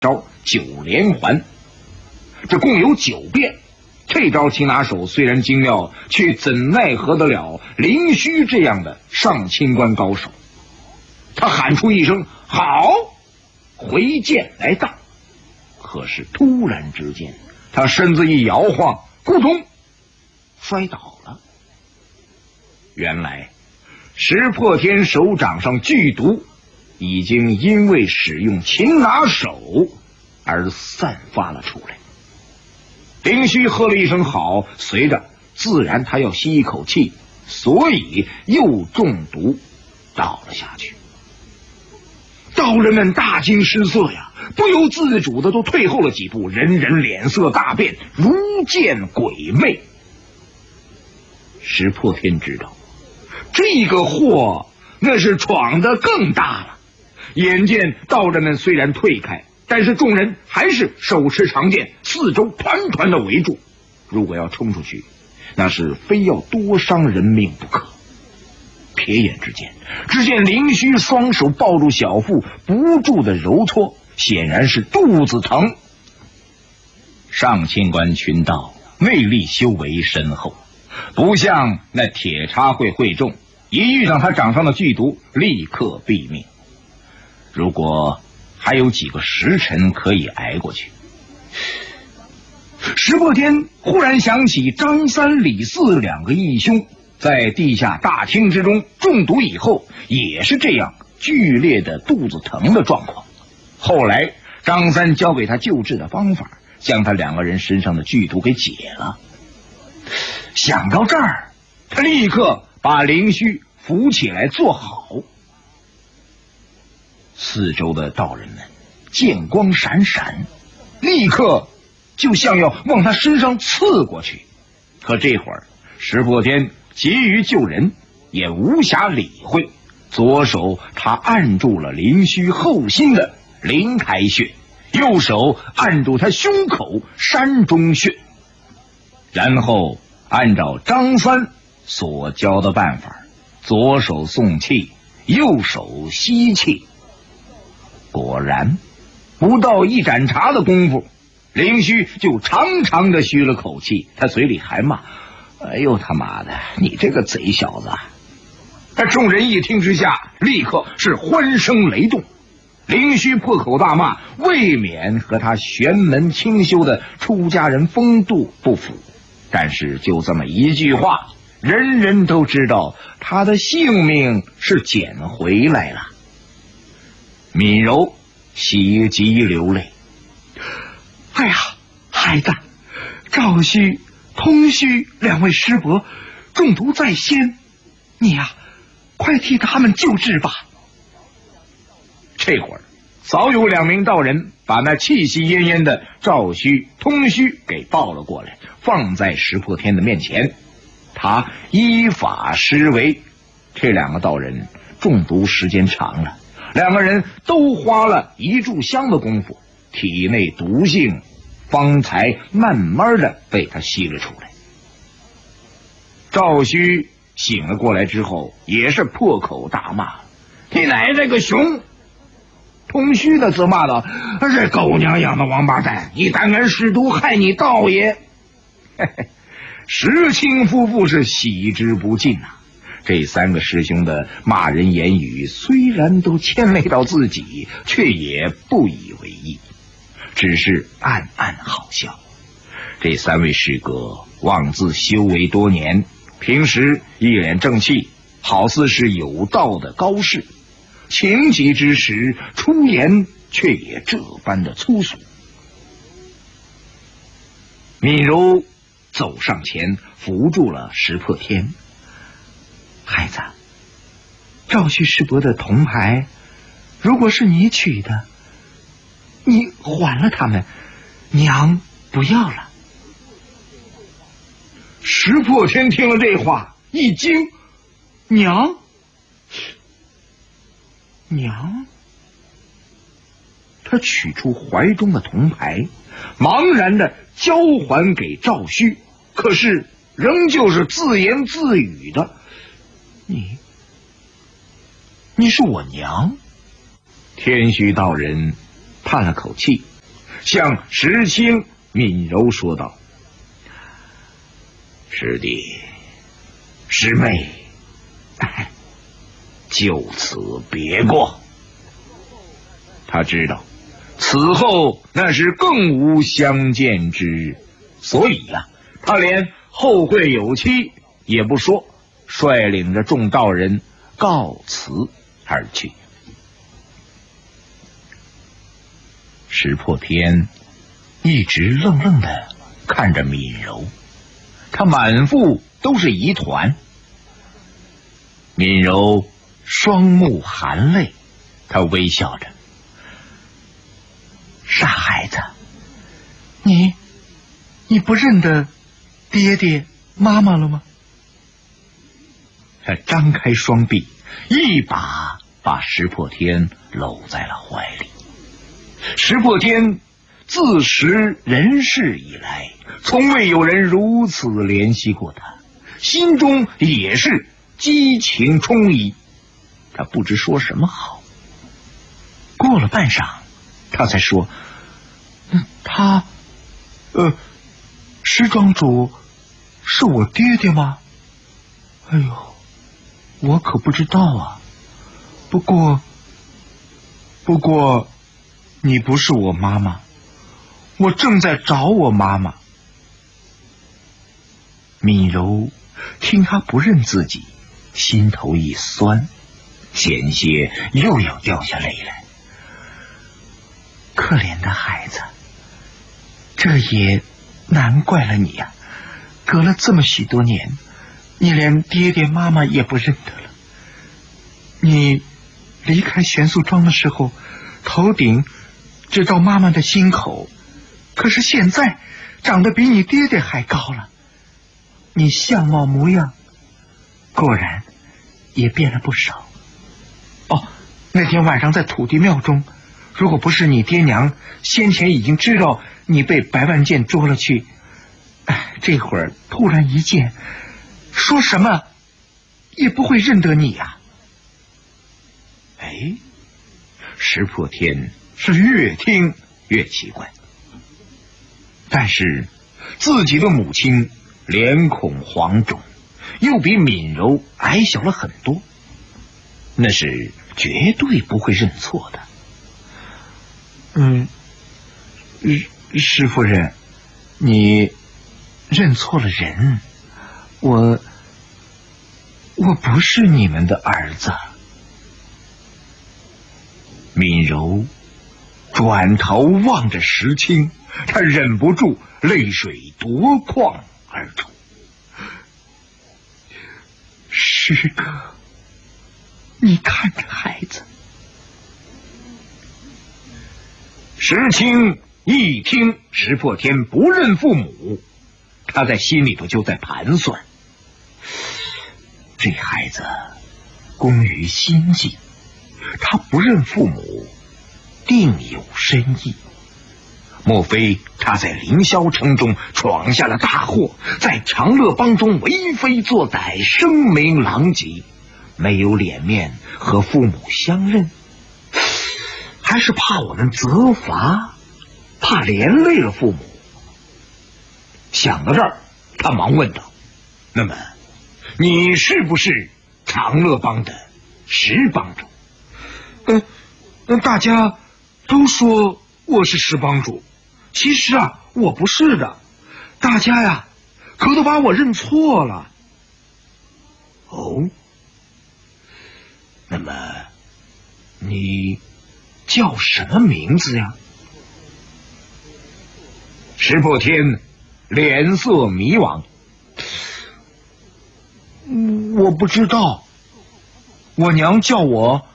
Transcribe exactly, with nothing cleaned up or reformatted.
招九连环，这共有九变。这招擒拿手虽然精妙，却怎奈何得了灵虚这样的上清关高手？他喊出一声“好”，回剑来荡。可是突然之间，他身子一摇晃，咕咚摔倒了。原来石破天手掌上剧毒已经因为使用擒拿手而散发了出来。灵虚喝了一声好，随着自然他要吸一口气，所以又中毒倒了下去。道人们大惊失色呀，不由自主的都退后了几步，人人脸色大变，如见鬼魅。石破天知道这个祸那是闯得更大了，眼见道人们虽然退开，但是众人还是手持长剑，四周团团的围住。如果要冲出去，那是非要多伤人命不可。瞥眼之间，只见灵虚双手抱住小腹，不住的揉搓，显然是肚子疼。上清关群道内力修为深厚，不像那铁叉会会众，一遇上他掌上的剧毒，立刻毙命。如果还有几个时辰可以挨过去。石破天忽然想起张三李四两个义兄在地下大厅之中中毒以后也是这样剧烈的肚子疼的状况。后来张三教给他救治的方法，将他两个人身上的剧毒给解了。想到这儿，他立刻把灵虚扶起来坐好。四周的道人们剑光闪闪，立刻就像要往他身上刺过去。可这会儿石破天急于救人，也无暇理会。左手他按住了灵虚后心的灵台穴，右手按住他胸口山中穴，然后按照张三所教的办法，左手送气，右手吸气。果然不到一盏茶的功夫，灵虚就长长的吁了口气，他嘴里还骂：哎呦他妈的，你这个贼小子！他众人一听之下，立刻是欢声雷动。灵虚破口大骂，未免和他玄门清修的出家人风度不符，但是就这么一句话，人人都知道他的性命是捡回来了。敏柔喜极流泪，哎呀，孩子，赵须、通须两位师伯中毒在先，你呀、啊，快替他们救治吧。这会儿早有两名道人把那气息奄奄的赵须、通须给抱了过来，放在石破天的面前。他依法施为。这两个道人中毒时间长了，两个人都花了一炷香的功夫，体内毒性方才慢慢的被他吸了出来。赵须醒了过来之后，也是破口大骂：你奶奶个熊！通须的责骂道：这狗娘养的王八蛋，你胆敢使毒害你道爷！嘿嘿，石青夫妇是喜之不尽呐、啊。这三个师兄的骂人言语虽然都牵累到自己，却也不以为意，只是暗暗好笑。这三位师哥妄自修为多年，平时一脸正气，好似是有道的高士，情急之时出言却也这般的粗俗。敏柔走上前扶住了石破天：孩子，赵旭师伯的铜牌如果是你取的，你还了他们，娘不要了。石破天听了这话一惊：娘娘他取出怀中的铜牌，茫然的交还给赵须，可是仍旧是自言自语的：你你是我娘。天虚道人叹了口气， 向石青、闵柔说道：“师弟、师妹，就此别过。”他知道此后那是更无相见之日，所以呀、啊，他连后会有期也不说，率领着众道人告辞而去。石破天一直愣愣的看着闵柔，他满腹都是疑团。闵柔双目含泪，他微笑着：“傻孩子，你你不认得爹爹妈妈了吗？”他张开双臂，一把把石破天搂在了怀里。石破天自识人世以来，从未有人如此怜惜过他，心中也是激情冲溢，他不知说什么好。过了半晌，他才说：“嗯，他，呃，石庄主是我爹爹吗？哎呦，我可不知道啊。不过，不过，你不是我妈妈，我正在找我妈妈。”闵柔听他不认自己，心头一酸，险些又要掉下泪来。可怜的孩子，这也难怪了你呀、啊！隔了这么许多年，你连爹爹妈妈也不认得了。你离开玄素庄的时候，头顶只到妈妈的心口，可是现在长得比你爹爹还高了。你相貌模样果然也变了不少。哦，那天晚上在土地庙中，如果不是你爹娘先前已经知道你被白万剑捉了去，哎，这会儿突然一见，说什么也不会认得你呀、啊。哎，石破天是越听越奇怪，但是自己的母亲脸孔黄肿，又比闵柔矮小了很多，那是绝对不会认错的。嗯，石夫人，你认错了人，我我不是你们的儿子。闵柔转头望着石青，他忍不住泪水夺眶而出。师哥，你看着孩子。石青一听石破天不认父母，他在心里头就在盘算，这孩子工于心计，他不认父母定有深意。莫非他在凌霄城中闯下了大祸，在长乐帮中为非作歹，声名狼藉，没有脸面和父母相认？还是怕我们责罚，怕连累了父母？想到这儿，他忙问道：“那么你是不是长乐帮的石帮主？”呃，大家都说我是石帮主，其实啊，我不是的。大家呀，可都把我认错了。哦，那么你叫什么名字呀？石破天脸色迷惘。我不知道，我娘叫我